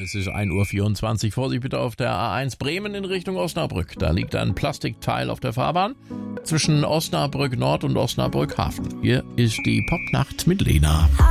Es ist 1:24 Uhr. Vorsicht bitte auf der A1 Bremen in Richtung Osnabrück. Da liegt ein Plastikteil auf der Fahrbahn zwischen Osnabrück Nord und Osnabrück Hafen. Hier ist die Popnacht mit Lena.